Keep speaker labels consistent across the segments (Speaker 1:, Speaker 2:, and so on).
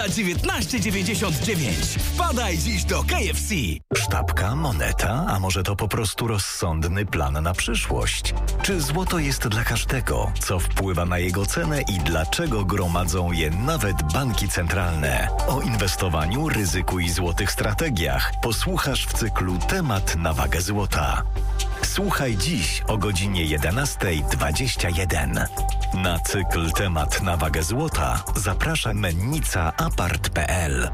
Speaker 1: za 19,99. Wpadaj dziś do KFC.
Speaker 2: Sztabka, moneta, a może to po prostu rozsądny plan na przyszłość? Czy złoto jest dla każdego? Co wpływa na jego cenę i dlaczego gromadzą je nawet banki centralne? O inwestowaniu, ryzyku i złotych strategiach posłuchasz w cyklu Temat na wagę złota. Słuchaj dziś o godzinie 11:21. Na cykl Temat na wagę złota zaprasza mennica apart.pl.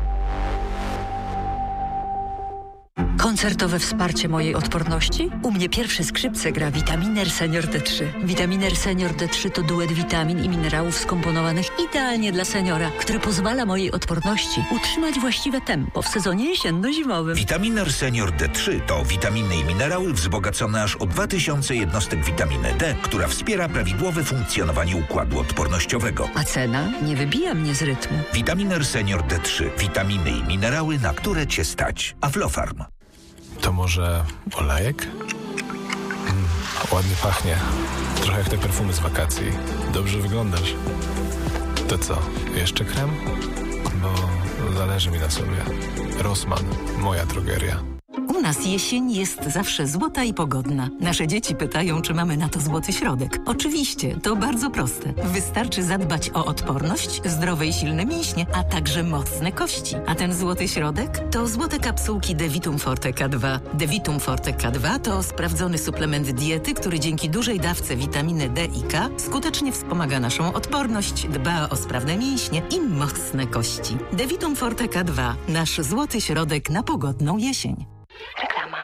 Speaker 3: Koncertowe wsparcie mojej odporności? U mnie pierwsze skrzypce gra Vitaminer Senior D3. Vitaminer Senior D3 to duet witamin i minerałów skomponowanych idealnie dla seniora, który pozwala mojej odporności utrzymać właściwe tempo w sezonie jesienno-zimowym.
Speaker 4: Vitaminer Senior D3 to witaminy i minerały wzbogacone aż o 2000 jednostek witaminy D, która wspiera prawidłowe funkcjonowanie układu odpornościowego.
Speaker 3: A cena nie wybija mnie z rytmu.
Speaker 4: Vitaminer Senior D3. Witaminy i minerały, na które Cię stać. Aflofarm.
Speaker 5: To może olejek? Ładnie pachnie. Trochę jak te perfumy z wakacji. Dobrze wyglądasz. To co, jeszcze krem? Bo zależy mi na sobie. Rossmann, moja drogeria.
Speaker 6: U nas jesień jest zawsze złota i pogodna. Nasze dzieci pytają, czy mamy na to złoty środek. Oczywiście, to bardzo proste. Wystarczy zadbać o odporność, zdrowe i silne mięśnie, a także mocne kości. A ten złoty środek to złote kapsułki Devitum Forte K2. Devitum Forte K2 to sprawdzony suplement diety, który dzięki dużej dawce witaminy D i K skutecznie wspomaga naszą odporność, dba o sprawne mięśnie i mocne kości. Devitum Forte K2. Nasz złoty środek na pogodną jesień.
Speaker 7: Reklama.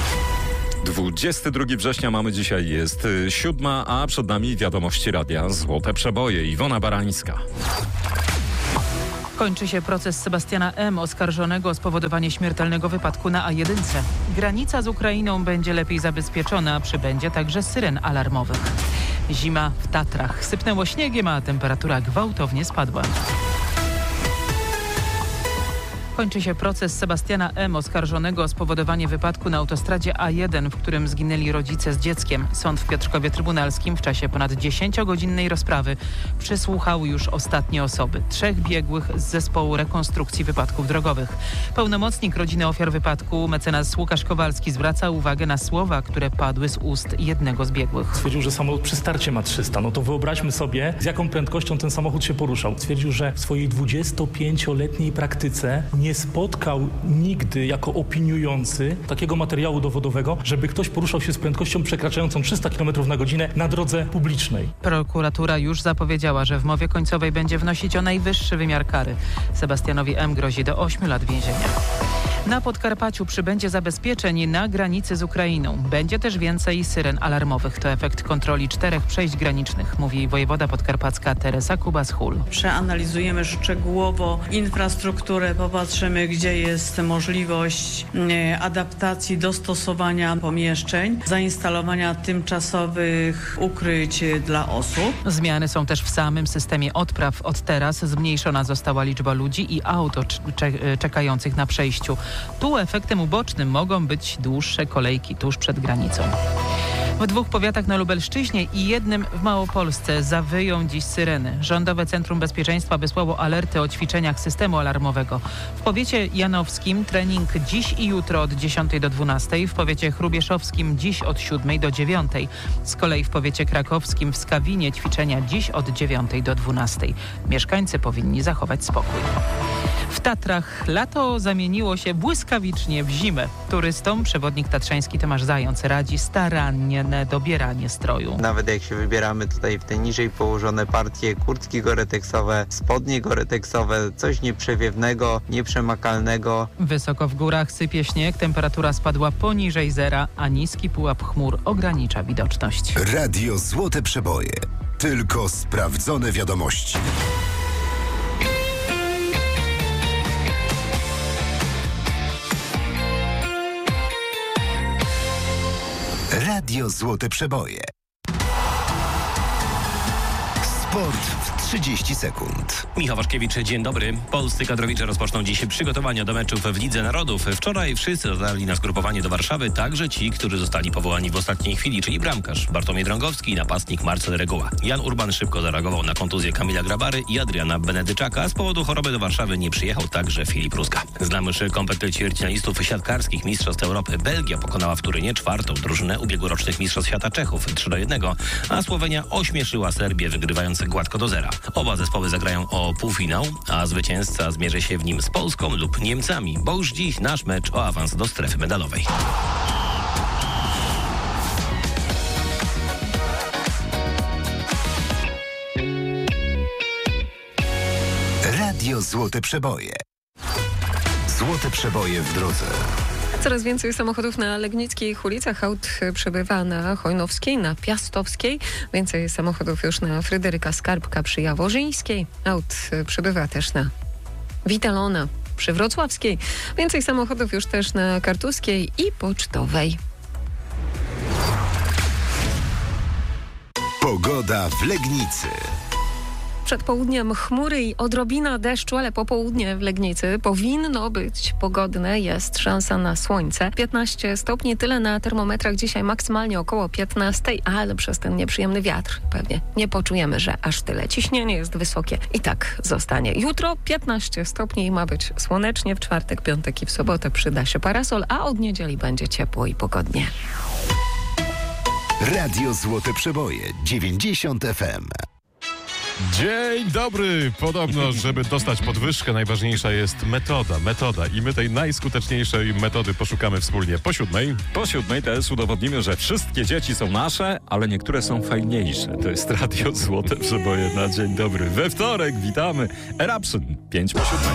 Speaker 7: 22 września mamy dzisiaj, jest 7, a przed nami wiadomości radia Złote Przeboje. Iwona Barańska.
Speaker 8: Kończy się proces Sebastiana M., oskarżonego o spowodowanie śmiertelnego wypadku na A1. Granica z Ukrainą będzie lepiej zabezpieczona, przybędzie także syren alarmowych. Zima w Tatrach. Sypnęło śniegiem, a temperatura gwałtownie spadła. Kończy się proces Sebastiana M., oskarżonego o spowodowanie wypadku na autostradzie A1, w którym zginęli rodzice z dzieckiem. Sąd w Piotrkowie Trybunalskim w czasie ponad 10-godzinnej rozprawy przesłuchał już ostatnie osoby. 3 biegłych z zespołu rekonstrukcji wypadków drogowych. Pełnomocnik rodziny ofiar wypadku, mecenas Łukasz Kowalski, zwraca uwagę na słowa, które padły z ust jednego z biegłych.
Speaker 9: Stwierdził, że samochód przy starcie ma 300. No to wyobraźmy sobie, z jaką prędkością ten samochód się poruszał. Stwierdził, że w swojej 25-letniej praktyce nie spotkał nigdy jako opiniujący takiego materiału dowodowego, żeby ktoś poruszał się z prędkością przekraczającą 300 km na godzinę na drodze publicznej.
Speaker 8: Prokuratura już zapowiedziała, że w mowie końcowej będzie wnosić o najwyższy wymiar kary. Sebastianowi M. grozi do 8 lat więzienia. Na Podkarpaciu przybędzie zabezpieczeń na granicy z Ukrainą. Będzie też więcej syren alarmowych. To efekt kontroli 4 przejść granicznych, mówi wojewoda podkarpacka Teresa Kubas-Hul.
Speaker 10: Przeanalizujemy szczegółowo infrastrukturę, popatrzymy, gdzie jest możliwość adaptacji, dostosowania pomieszczeń, zainstalowania tymczasowych ukryć dla osób.
Speaker 8: Zmiany są też w samym systemie odpraw. Od teraz zmniejszona została liczba ludzi i auto czekających na przejściu. Tu efektem ubocznym mogą być dłuższe kolejki tuż przed granicą. W 2 powiatach na Lubelszczyźnie i jednym w Małopolsce zawyją dziś syreny. Rządowe Centrum Bezpieczeństwa wysłało alerty o ćwiczeniach systemu alarmowego. W powiecie janowskim trening dziś i jutro od 10 do 12, w powiecie chrubieszowskim dziś od 7 do 9. Z kolei w powiecie krakowskim w Skawinie ćwiczenia dziś od 9 do 12. Mieszkańcy powinni zachować spokój. W Tatrach lato zamieniło się błyskawicznie w zimę. Turystom przewodnik tatrzański Tomasz Zając radzi starannie dobieranie stroju.
Speaker 11: Nawet jak się wybieramy tutaj w te niżej położone partie, kurtki goreteksowe, spodnie goreteksowe, coś nieprzewiewnego, nieprzemakalnego.
Speaker 8: Wysoko w górach sypie śnieg, temperatura spadła poniżej zera, a niski pułap chmur ogranicza widoczność.
Speaker 12: Radio Złote Przeboje. Tylko sprawdzone wiadomości. Radio Złote Przeboje. Sport w 30 sekund.
Speaker 13: Michał Waszkiewicz, dzień dobry. Polscy kadrowicze rozpoczną dziś przygotowania do meczów w Lidze Narodów. Wczoraj wszyscy dodali na zgrupowanie do Warszawy, także ci, którzy zostali powołani w ostatniej chwili, czyli bramkarz Bartłomiej Drągowski i napastnik Marcel Reguła. Jan Urban szybko zareagował na kontuzję Kamila Grabary i Adriana Benedyczaka. Z powodu choroby do Warszawy nie przyjechał także Filip Ruska. Znamy już komplet ćwierćfinalistów siatkarskich Mistrzostw Europy. Belgia pokonała w Turynie czwartą drużynę ubiegłorocznych Mistrzostw Świata Czechów 3-1, a Słowenia ośmieszyła Serbię, wygrywając gładko do 0. Oba zespoły zagrają o półfinał, a zwycięzca zmierzy się w nim z Polską lub Niemcami, bo już dziś nasz mecz o awans do strefy medalowej.
Speaker 12: Radio Złote Przeboje. Złote Przeboje w drodze.
Speaker 14: Coraz więcej samochodów na legnickich ulicach. Aut przebywa na Chojnowskiej, na Piastowskiej. Więcej samochodów już na Fryderyka Skarbka przy Jaworzyńskiej. Aut przebywa też na Witalona przy Wrocławskiej. Więcej samochodów już też na Kartuskiej i Pocztowej.
Speaker 12: Pogoda w Legnicy.
Speaker 14: Przed południem chmury i odrobina deszczu, ale popołudnie w Legnicy powinno być pogodne. Jest szansa na słońce. 15 stopni, tyle na termometrach. Dzisiaj maksymalnie około 15, ale przez ten nieprzyjemny wiatr pewnie nie poczujemy, że aż tyle. Ciśnienie jest wysokie i tak zostanie. Jutro 15 stopni i ma być słonecznie. W czwartek, piątek i w sobotę przyda się parasol, a od niedzieli będzie ciepło i pogodnie.
Speaker 12: Radio Złote Przeboje 90 FM.
Speaker 5: Dzień dobry! Podobno, żeby dostać podwyżkę, najważniejsza jest metoda. I my tej najskuteczniejszej metody poszukamy wspólnie po 7.
Speaker 7: Po 7 też udowodnimy, że wszystkie dzieci są nasze, ale niektóre są fajniejsze. To jest Radio Złote Przeboje na dzień dobry. We wtorek witamy Eruption 5 po 7.